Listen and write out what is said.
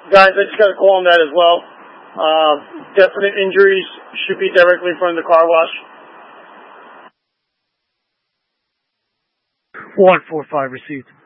Guys, I just got a call on that as well. Definite injuries should be directly from the car wash. 145 received.